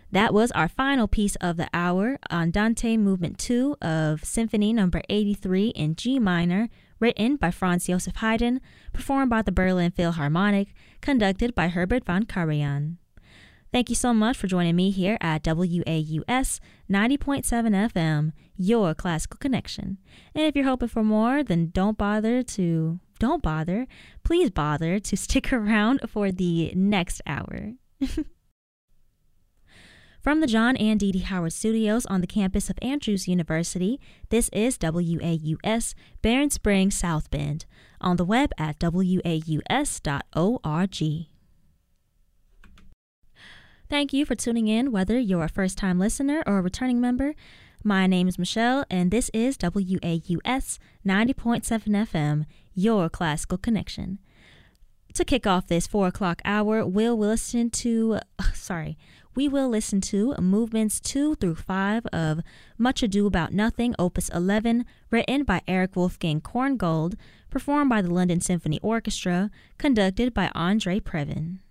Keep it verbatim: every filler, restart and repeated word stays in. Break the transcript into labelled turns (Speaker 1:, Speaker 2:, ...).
Speaker 1: That was our final piece of the hour, Andante Movement two of Symphony Number eighty-three in G minor, written by Franz Joseph Haydn, performed by the Berlin Philharmonic, conducted by Herbert von Karajan. Thank you so much for joining me here at W A U S ninety point seven F M, your classical connection. And if you're hoping for more, then don't bother to, don't bother, please bother to stick around for the next hour. From the John and Dee Dee Howard Studios on the campus of Andrews University, this is W A U S Barron Springs South Bend, on the web at W A U S dot org. Thank you for tuning in, whether you're a first-time listener or a returning member. My name is Michelle, and this is W A U S ninety point seven F M, your classical connection. To kick off this four o'clock hour, we'll listen to, uh, sorry, we will listen to movements two through five of Much Ado About Nothing, Opus eleven, written by Eric Wolfgang Korngold, performed by the London Symphony Orchestra, conducted by Andre Previn.